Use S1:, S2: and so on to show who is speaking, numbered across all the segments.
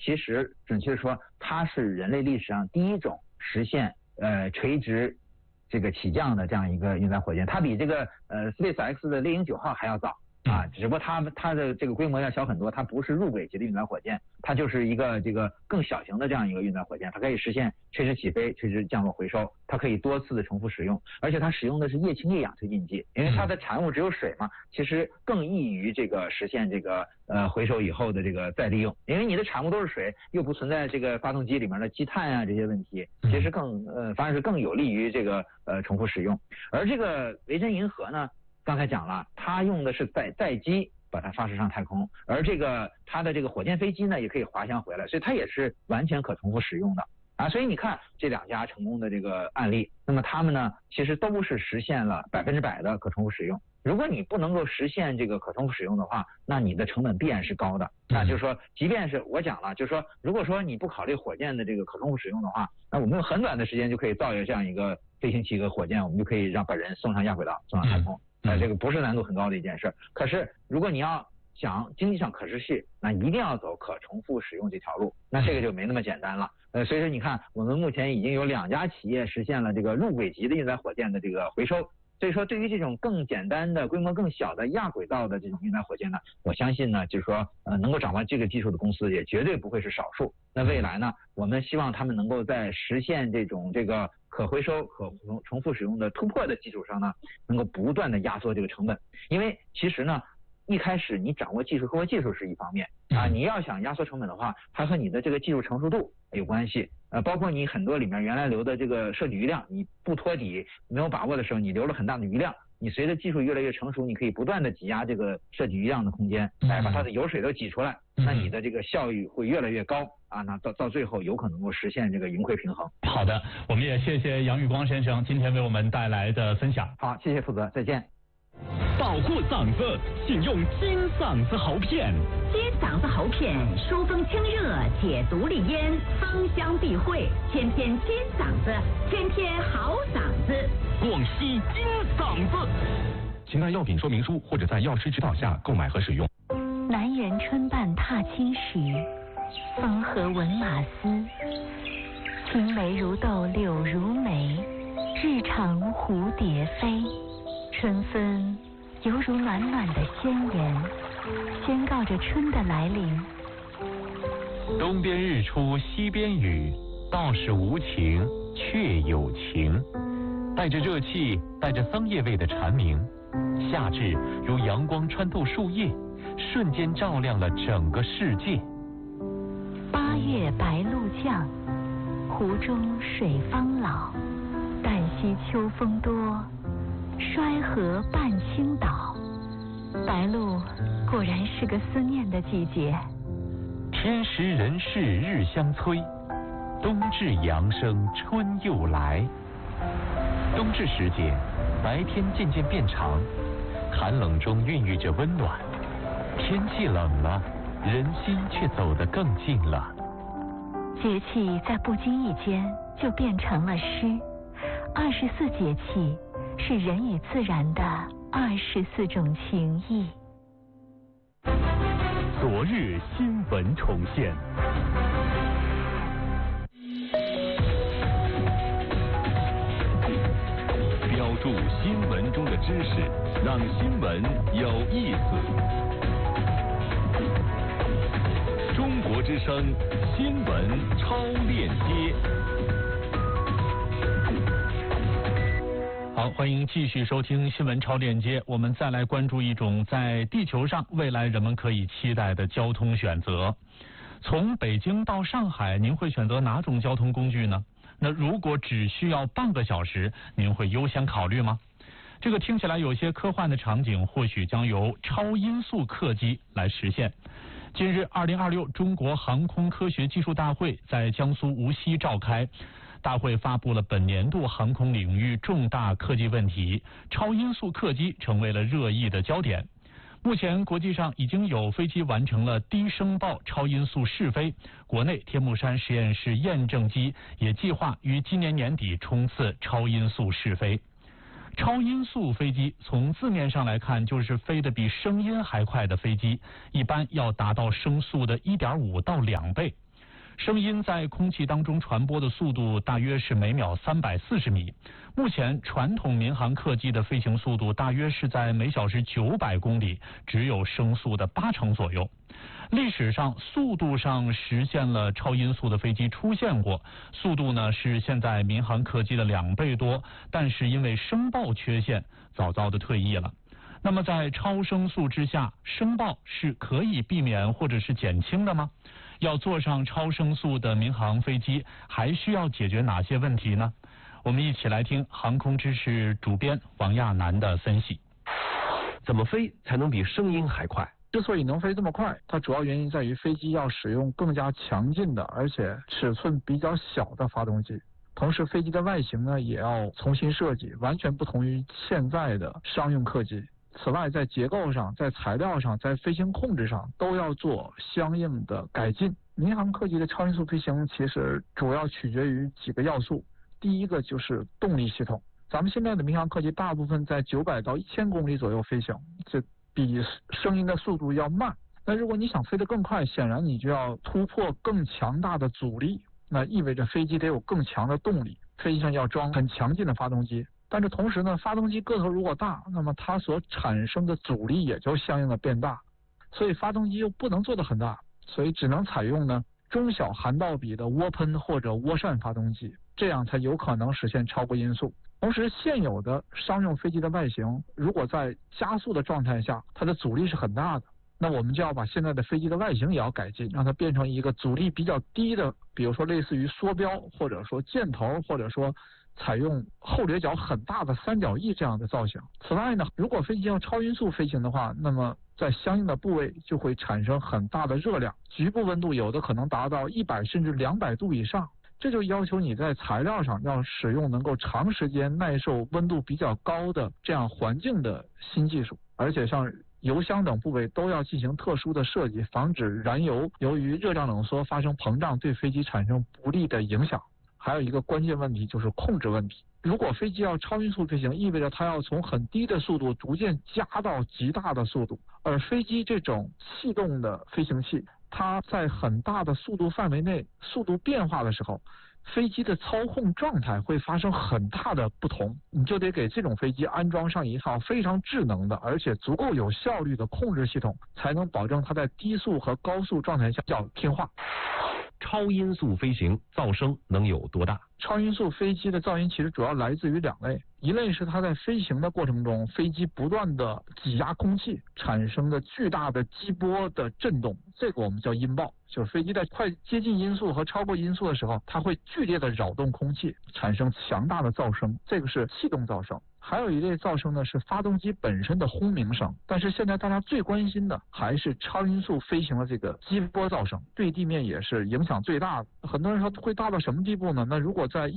S1: 其实准确说，它是人类历史上第一种实现垂直这个起降的这样一个运载火箭，它比这个SpaceX 的猎鹰9号还要早。只不过它的这个规模要小很多，它不是入轨级的运载火箭，它就是一个这个更小型的这样一个运载火箭，它可以实现垂直起飞、垂直降落回收，它可以多次的重复使用，而且它使用的是液氢液氧推进剂，因为它的产物只有水嘛，其实更易于这个实现这个回收以后的这个再利用，因为你的产物都是水，又不存在这个发动机里面的积碳啊这些问题，其实反而是更有利于这个重复使用，而这个维珍银河呢？刚才讲了，它用的是载机把它发射上太空，而这个它的这个火箭飞机呢，也可以滑翔回来，所以它也是完全可重复使用的啊。所以你看这2家成功的这个案例，那么他们呢，其实都是实现了100%的可重复使用。如果你不能够实现这个可重复使用的话，那你的成本必然是高的。那就是说，即便是我讲了，就是说，如果说你不考虑火箭的这个可重复使用的话，那我们用很短的时间就可以造一个这样一个飞行器和火箭，我们就可以把人送上亚轨道，送上太空。这个不是难度很高的一件事。可是如果你要想经济上可持续，那一定要走可重复使用这条路，那这个就没那么简单了。所以说你看，我们目前已经有2家企业实现了这个入轨级的运载火箭的这个回收。所以说，对于这种更简单的、规模更小的亚轨道的这种运载火箭呢，我相信呢，就是说，能够掌握这个技术的公司也绝对不会是少数。那未来呢，我们希望他们能够在实现这个可回收、可重复使用的突破的基础上呢，能够不断的压缩这个成本。因为其实呢，一开始你掌握技术和技术是一方面啊，你要想压缩成本的话，它和你的这个技术成熟度有关系。包括你很多里面原来留的这个设计余量，你不托底、没有把握的时候，你留了很大的余量。你随着技术越来越成熟，你可以不断的挤压这个设计余量的空间，把它的油水都挤出来，那你的这个效率会越来越高啊。那到最后有可能够实现这个盈亏平衡。
S2: 好的，我们也谢谢杨玉光先生今天为我们带来的分享。
S1: 好，谢谢负责，再见。
S3: 保护嗓子，请用金嗓子喉片。
S4: 金嗓子喉片，疏风清热，解毒利咽，芳香避秽，天天金嗓子，天天好嗓子。
S3: 广西金嗓子。
S5: 请看药品说明书或者在药师指导下购买和使用。
S6: 南园春半踏青时，风和闻马嘶。青梅如豆，柳如眉，日长蝴蝶飞。春分犹如暖暖的宣言，宣告着春的来临。
S5: 东边日出西边雨，道是无晴却有晴。带着热气，带着桑叶味的蝉鸣，夏至如阳光穿透树叶，瞬间照亮了整个世界。
S6: 8月白露降，湖中水方老，旦夕秋风多，衰河半倾倒。白露果然是个思念的季节。
S5: 天时人事日相催，冬至阳生春又来。冬至时节，白天渐渐变长，寒冷中孕育着温暖。天气冷了，人心却走得更近了。
S6: 节气在不经意间就变成了诗。24节气是人与自然的24种情谊。
S3: 昨日新闻重现。标注新闻中的知识，让新闻有意思。中国之声新闻超链接。
S2: 好，欢迎继续收听新闻超链接。我们再来关注一种在地球上未来人们可以期待的交通选择。从北京到上海，您会选择哪种交通工具呢？那如果只需要半个小时，您会优先考虑吗？这个听起来有些科幻的场景，或许将由超音速客机来实现。近日，2026中国航空科学技术大会在江苏无锡召开。大会发布了本年度航空领域重大科技问题，超音速客机成为了热议的焦点。目前国际上已经有飞机完成了低声爆超音速试飞，国内天目山实验室验证机也计划于今年年底冲刺超音速试飞。超音速飞机从字面上来看，就是飞得比声音还快的飞机，一般要达到声速的1.5到2倍。 声音在空气当中传播的速度大约是每秒340米。目前传统民航客机的飞行速度大约是在每小时900公里，只有声速的80%左右。历史上速度上实现了超音速的飞机出现过，速度呢是现在民航客机的2倍多，但是因为声爆缺陷，早早的退役了。那么在超声速之下，声爆是可以避免或者是减轻的吗？要坐上超声速的民航飞机，还需要解决哪些问题呢？我们一起来听航空知识主编王亚楠的分析。
S7: 怎么飞才能比声音还快？
S8: 之所以能飞这么快，它主要原因在于飞机要使用更加强劲的，而且尺寸比较小的发动机。同时，飞机的外形呢也要重新设计，完全不同于现在的商用客机。此外，在结构上、在材料上、在飞行控制上都要做相应的改进。民航客机的超音速飞行其实主要取决于几个要素。第一个就是动力系统，咱们现在的民航客机大部分在900到1000公里左右飞行，这比声音的速度要慢。那如果你想飞得更快，显然你就要突破更强大的阻力，那意味着飞机得有更强的动力，飞机上要装很强劲的发动机。但是同时呢，发动机个头如果大，那么它所产生的阻力也就相应的变大，所以发动机又不能做得很大，所以只能采用呢中小涵道比的涡喷或者涡扇发动机，这样才有可能实现超过音速。同时，现有的商用飞机的外形，如果在加速的状态下，它的阻力是很大的，那我们就要把现在的飞机的外形也要改进，让它变成一个阻力比较低的，比如说类似于缩标，或者说箭头，或者说采用后掠角很大的三角翼这样的造型。此外呢，如果飞机要超音速飞行的话，那么在相应的部位就会产生很大的热量，局部温度有的可能达到100甚至200度以上。这就要求你在材料上要使用能够长时间耐受温度比较高的这样环境的新技术，而且像油箱等部位都要进行特殊的设计，防止燃油由于热胀冷缩发生膨胀，对飞机产生不利的影响。还有一个关键问题就是控制问题。如果飞机要超音速飞行，意味着它要从很低的速度逐渐加到极大的速度，而飞机这种气动的飞行器，它在很大的速度范围内速度变化的时候，飞机的操控状态会发生很大的不同，你就得给这种飞机安装上一套非常智能的而且足够有效率的控制系统，才能保证它在低速和高速状态下要听话。
S7: 超音速飞行噪声能有多大？
S8: 超音速飞机的噪音其实主要来自于2类，一类是它在飞行的过程中，飞机不断的挤压空气产生的巨大的激波的震动，这个我们叫音爆，就是飞机在快接近音速和超过音速的时候，它会剧烈的扰动空气，产生强大的噪声，这个是气动噪声。还有一类噪声呢是发动机本身的轰鸣声，但是现在大家最关心的还是超音速飞行的这个激波噪声，对地面也是影响最大的。很多人说会大到什么地步呢？那如果在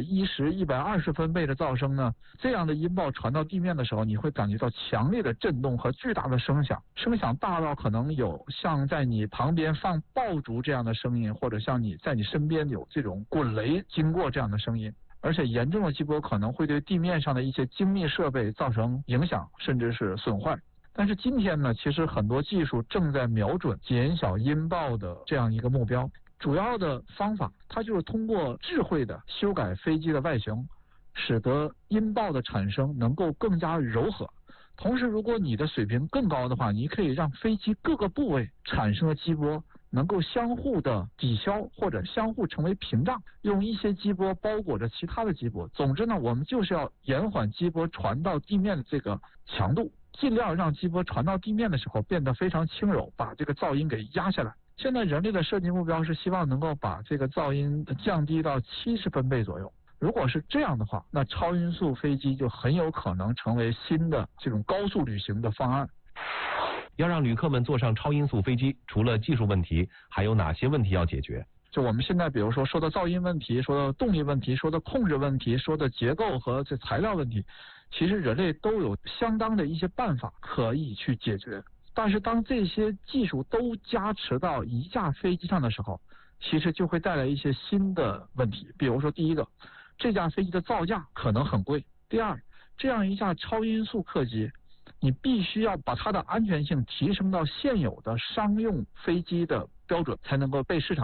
S8: 110、120分贝的噪声呢，这样的音爆传到地面的时候，你会感觉到强烈的震动和巨大的声响，声响大到可能有像在你旁边放爆竹这样的声音，或者像你在你身边有这种滚雷经过这样的声音。而且严重的激波可能会对地面上的一些精密设备造成影响，甚至是损坏。但是今天呢，其实很多技术正在瞄准减小音爆的这样一个目标。主要的方法，它就是通过智慧的修改飞机的外形，使得音爆的产生能够更加柔和。同时，如果你的水平更高的话，你可以让飞机各个部位产生的激波能够相互的抵消，或者相互成为屏障，用一些激波包裹着其他的激波。总之呢，我们就是要延缓激波传到地面的这个强度，尽量让激波传到地面的时候变得非常轻柔，把这个噪音给压下来。现在人类的设计目标是希望能够把这个噪音降低到70分贝左右。如果是这样的话，那超音速飞机就很有可能成为新的这种高速旅行的方案。
S7: 要让旅客们坐上超音速飞机，除了技术问题，还有哪些问题要解决？
S8: 就我们现在比如说的噪音问题，说的动力问题，说的控制问题，说的结构和这材料问题，其实人类都有相当的一些办法可以去解决。但是当这些技术都加持到一架飞机上的时候，其实就会带来一些新的问题。比如说第一个，这架飞机的造价可能很贵。第二，这样一架超音速客机，你必须要把它的安全性提升到现有的商用飞机的标准，才能够被市场